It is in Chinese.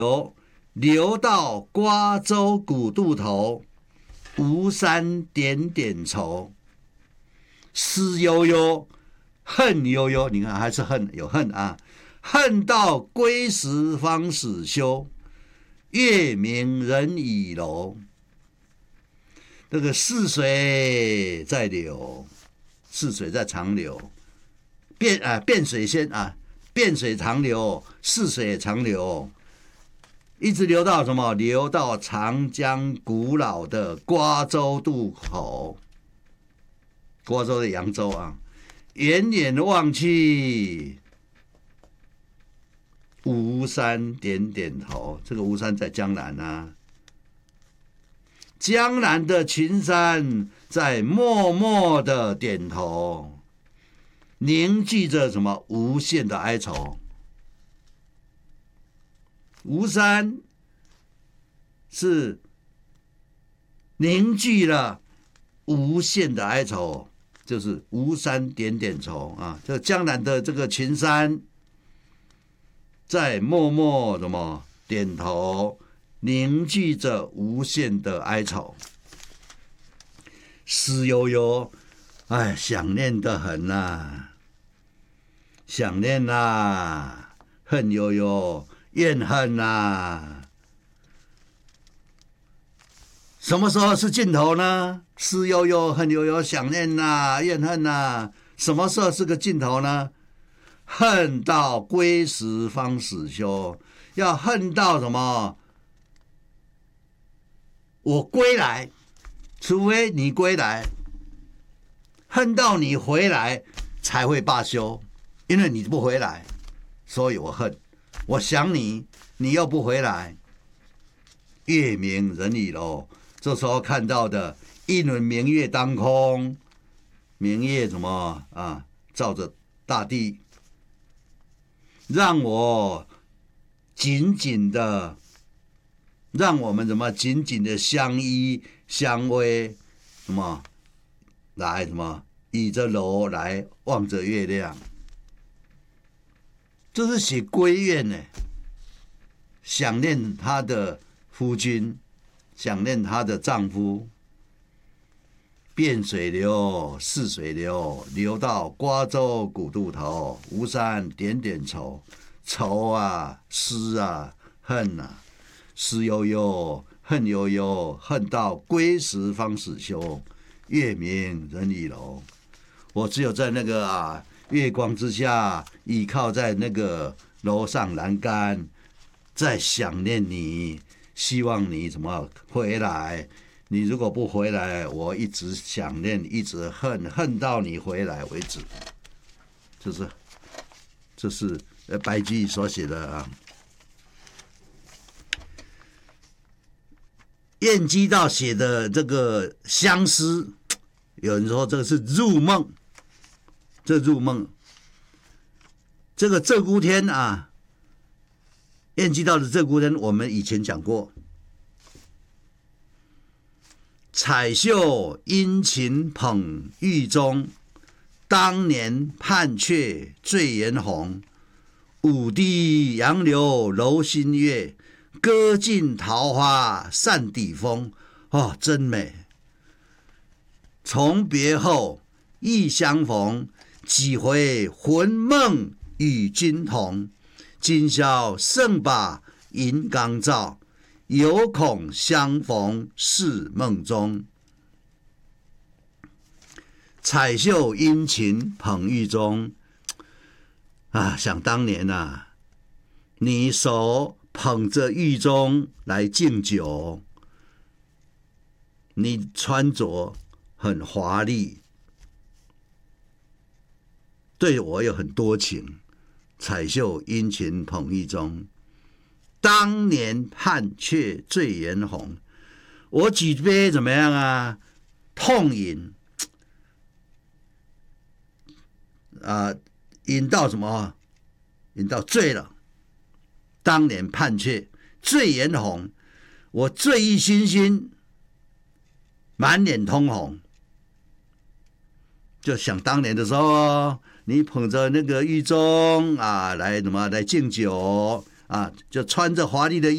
流到瓜洲古渡头，吴山点点愁。思悠悠，恨悠悠，你看还是恨，有恨啊！恨到归时方始休，月明人已楼。这个逝水在流，逝水在长流，变水仙啊，变水长流，逝水长流。一直流到什么？流到长江古老的瓜洲渡口，瓜州的扬州啊，远远望去，吴山点点头。这个吴山在江南啊，江南的群山在默默的点头，凝聚着什么无限的哀愁。吴山是凝聚了无限的哀愁，就是吴山点点愁啊！这江南的这个群山在默默什么点头，凝聚着无限的哀愁。思悠悠，哎，想念得很呐，想念呐，恨悠悠。怨恨啊，什么时候是尽头呢？思悠悠，恨悠悠，想念啊，怨恨啊，什么时候是个尽头呢？恨到归时方始休，要恨到什么？我归来，除非你归来，恨到你回来才会罢休，因为你不回来，所以我恨。我想你，你又不回来。月明人已楼，这时候看到的一轮明月当空，明月怎么啊？照着大地，让我紧紧的，让我们怎么紧紧的相依相偎，什么来什么倚着楼来望着月亮。这是写闺怨呢，想念她的夫君，想念她的丈夫。变水流，逝水流，流到瓜洲古渡头，吴山点点愁。愁啊，思啊，恨啊，思悠悠，恨悠悠，恨到归时方始休，月明人已楼。我只有在那个月光之下，倚靠在那个楼上栏杆，在想念你，希望你怎么回来。你如果不回来，我一直想念，一直恨，恨到你回来为止。这是白居易所写的啊。晏几道写的这个相思，有人说这个是入梦。这入梦，这个鹧鸪天啊，晏几道的鹧鸪天，我们以前讲过。彩袖殷勤捧玉钟，当年盼却醉颜红。舞堤杨柳楼新月，歌尽桃花扇底风。哦，真美！从别后忆相逢，几回魂梦与君同。今宵胜把银缸照，犹恐相逢是梦中。彩袖殷勤捧玉钟啊，想当年啊，你手捧着玉钟来敬酒，你穿着很华丽，对我有很多情。彩袖殷勤捧玉钟，当年盼却醉颜红。我举杯怎么样啊？痛饮饮到什么？饮到醉了。当年盼却醉颜红，我醉意熏熏，满脸通红。就想当年的时候，你捧着那个玉钟啊，来敬酒啊，就穿着华丽的